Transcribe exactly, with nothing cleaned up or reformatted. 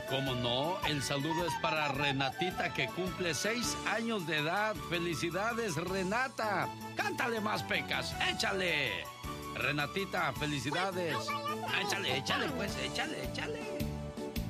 Como no, el saludo es para Renatita, que cumple seis años de edad. ¡Felicidades, Renata! ¡Cántale más, Pecas! ¡Échale! Renatita, felicidades. Échale, échale, pues, échale, échale.